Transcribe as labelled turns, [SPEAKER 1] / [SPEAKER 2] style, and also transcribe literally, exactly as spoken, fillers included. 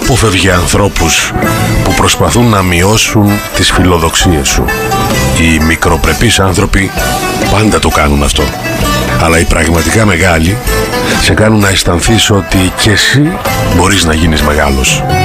[SPEAKER 1] αποφεύγει ανθρώπους που προσπαθούν να μειώσουν τις φιλοδοξίες σου. Οι μικροπρεπείς άνθρωποι πάντα το κάνουν αυτό. Αλλά οι πραγματικά μεγάλοι σε κάνουν να αισθανθείς ότι κι εσύ μπορείς να γίνεις μεγάλος.